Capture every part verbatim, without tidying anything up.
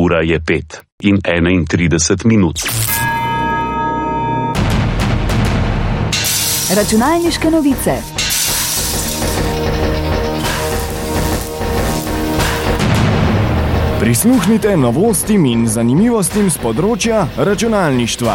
Ura je pet in enaintrideset minut. Računalniške novice. Prisluhnite novostim in zanimivostim z področja računalništva.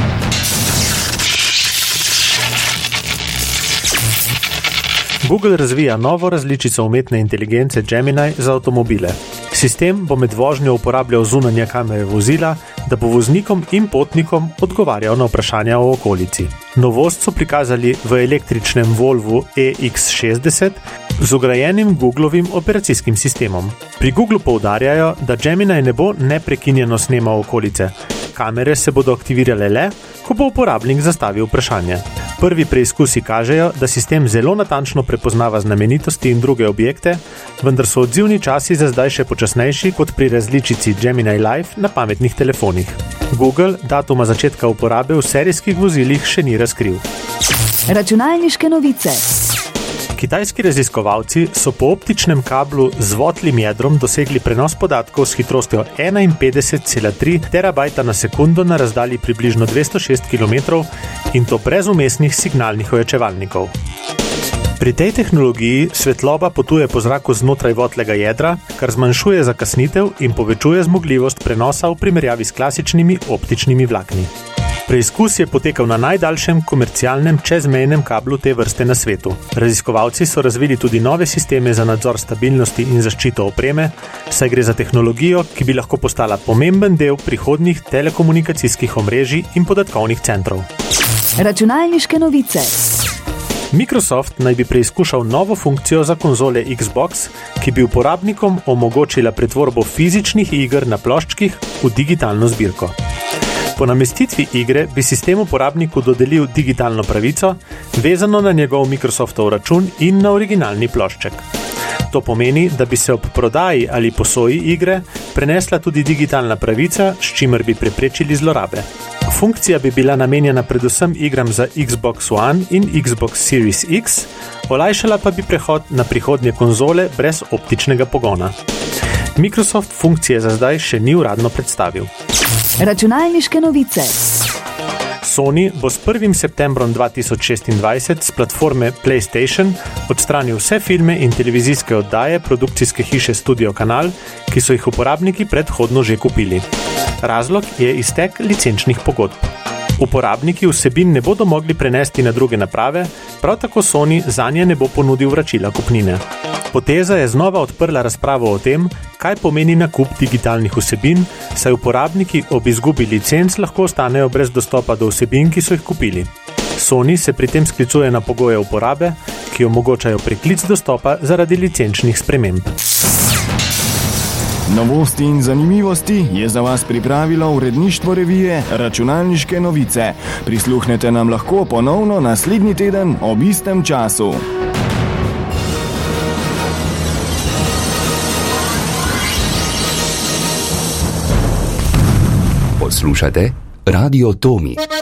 Google razvija novo različico umetne inteligence Gemini za avtomobile. Sistem bo med vožnjo uporabljal zunanje kamere vozila, da bo voznikom in potnikom odgovarjal na vprašanja o okolici. Novost so prikazali v električnem Volvu E X šestdeset z vgrajenim Googlovim operacijskim sistemom. Pri Googlu poudarjajo, da Gemini ne bo neprekinjeno snemal okolice. Kamere se bodo aktivirale le, ko bo uporabnik zastavil vprašanje. Prvi preizkusi kažejo, da sistem zelo natančno prepoznava znamenitosti in druge objekte, vendar so odzivni časi za zdaj še počasnejši kot pri različici Gemini Live na pametnih telefonih. Google datuma začetka uporabe v serijskih vozilih še ni razkril. Računalniške novice. Kitajski raziskovalci so po optičnem kablu z votlim jedrom dosegli prenos podatkov s hitrostjo enainpetdeset cela tri terabajta na sekundo na razdalji približno dvesto šest kilometrov in to brez vmesnih signalnih ojačevalnikov. Pri tej tehnologiji svetloba potuje po zraku znotraj votlega jedra, kar zmanjšuje zakasnitev in povečuje zmogljivost prenosa v primerjavi s klasičnimi optičnimi vlakni. Preizkus je potekal na najdaljšem komercialnem čezmejnem kablu te vrste na svetu. Raziskovalci so razvili tudi nove sisteme za nadzor stabilnosti in zaščito opreme, saj gre za tehnologijo, ki bi lahko postala pomemben del prihodnjih telekomunikacijskih omrežij in podatkovnih centrov. Računalniške novice. Microsoft naj bi preizkušal novo funkcijo za konzole Xbox, ki bi uporabnikom omogočila pretvorbo fizičnih iger na ploščkih v digitalno zbirko. Po namestitvi igre bi sistem uporabniku dodelil digitalno pravico, vezano na njegov Microsoftov račun in na originalni plošček. To pomeni, da bi se ob prodaji ali posoji igre prenesla tudi digitalna pravica, s čimer bi preprečili zlorabe. Funkcija bi bila namenjena predvsem igram za Xbox One in Xbox Series X, olajšala pa bi prehod na prihodnje konzole brez optičnega pogona. Microsoft funkcije za zdaj še ni uradno predstavil. Računalniške novice. Sony bo s prvim septembrom dva tisoč šestindvajset s platforme PlayStation odstranil vse filme in televizijske oddaje produkcijske hiše Studio Kanal, ki so jih uporabniki predhodno že kupili. Razlog je iztek licenčnih pogodb. Uporabniki vsebin ne bodo mogli prenesti na druge naprave, prav tako Sony zanje ne bo ponudil vračila kupnine. Poteza je znova odprla razpravo o tem, kaj pomeni nakup digitalnih vsebin, saj uporabniki ob izgubi licenc lahko ostanejo brez dostopa do vsebin, ki so jih kupili. Sony se pri tem sklicuje na pogoje uporabe, ki omogočajo preklic dostopa zaradi licenčnih sprememb. Novosti in zanimivosti je za vas pripravilo uredništvo revije Računalniške novice. Prisluhnete nam lahko ponovno naslednji teden ob istem času. Poslušate Radio Tomi.